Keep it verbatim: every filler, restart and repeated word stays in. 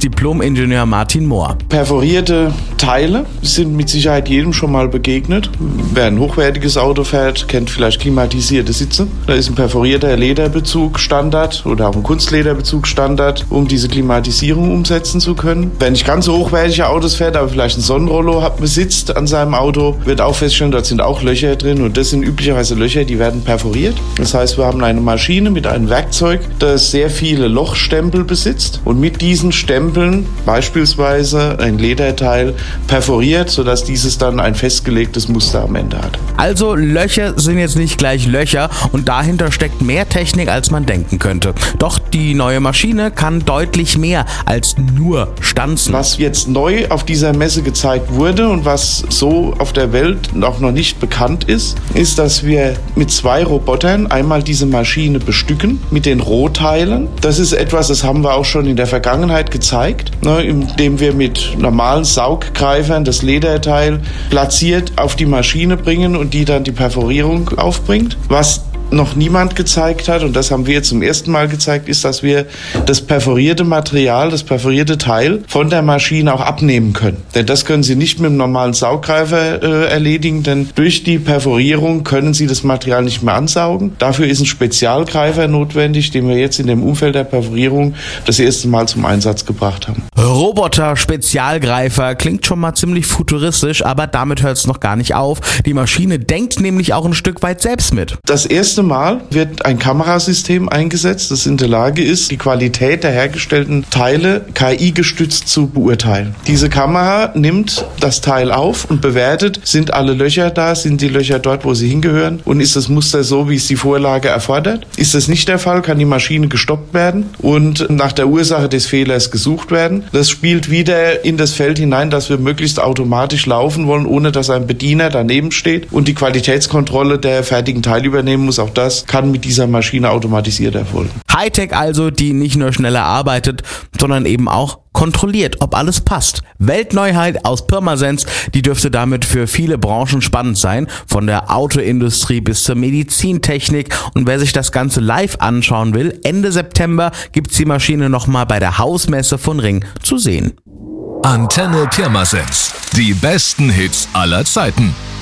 Diplom-Ingenieur Martin Mohr. Perforierte Teile sind mit Sicherheit jedem schon mal begegnet. Wer ein hochwertiges Auto fährt, kennt vielleicht klimatisierte Sitze. Da ist ein perforierter Lederbezug Standard oder auch ein Kunstlederbezug Standard, um diese Klimatisierung umsetzen zu können. Wer nicht ganz so hochwertige Autos fährt, aber vielleicht ein Sonnenrollo hat, besitzt an seinem Auto, wird auch feststellen, dort sind auch Löcher drin und das sind üblicherweise Löcher, die werden perforiert. Das heißt, wir haben eine Maschine mit einem Werkzeug, das sehr viele Lochstempel besitzt und mit diesen Stempeln beispielsweise ein Lederteil perforiert, sodass dieses dann ein festgelegtes Muster am Ende hat. Also Löcher sind jetzt nicht gleich Löcher und dahinter steckt mehr Technik, als man denken könnte. Doch die neue Maschine kann deutlich mehr als nur stanzen. Was jetzt neu auf dieser Messe gezeigt wurde und was so auf der Welt auch noch nicht bekannt ist, ist, dass wir mit zwei Robotern einmal diese Maschine bestücken mit den Rohteilen. Das ist etwas, das haben wir auch schon in der Vergangenheit gezeigt, ne, indem wir mit normalen Sauggreifern das Lederteil platziert auf die Maschine bringen und die dann die Perforierung aufbringt. Was noch niemand gezeigt hat, und das haben wir jetzt zum ersten Mal gezeigt, ist, dass wir das perforierte Material, das perforierte Teil von der Maschine auch abnehmen können. Denn das können Sie nicht mit einem normalen Sauggreifer äh, erledigen, denn durch die Perforierung können Sie das Material nicht mehr ansaugen. Dafür ist ein Spezialgreifer notwendig, den wir jetzt in dem Umfeld der Perforierung das erste Mal zum Einsatz gebracht haben. Roboter-Spezialgreifer klingt schon mal ziemlich futuristisch, aber damit hört es noch gar nicht auf. Die Maschine denkt nämlich auch ein Stück weit selbst mit. Das erste Mal wird ein Kamerasystem eingesetzt, das in der Lage ist, die Qualität der hergestellten Teile K I-gestützt zu beurteilen. Diese Kamera nimmt das Teil auf und bewertet, sind alle Löcher da, sind die Löcher dort, wo sie hingehören und ist das Muster so, wie es die Vorlage erfordert. Ist das nicht der Fall, kann die Maschine gestoppt werden und nach der Ursache des Fehlers gesucht werden. Das spielt wieder in das Feld hinein, dass wir möglichst automatisch laufen wollen, ohne dass ein Bediener daneben steht und die Qualitätskontrolle der fertigen Teile übernehmen muss. Auch das kann mit dieser Maschine automatisiert erfolgen. Hightech also, die nicht nur schneller arbeitet, sondern eben auch kontrolliert, ob alles passt. Weltneuheit aus Pirmasens, die dürfte damit für viele Branchen spannend sein, von der Autoindustrie bis zur Medizintechnik. Und wer sich das Ganze live anschauen will, Ende September gibt's die Maschine nochmal bei der Hausmesse von Ring zu sehen. Antenne Pirmasens. Die besten Hits aller Zeiten.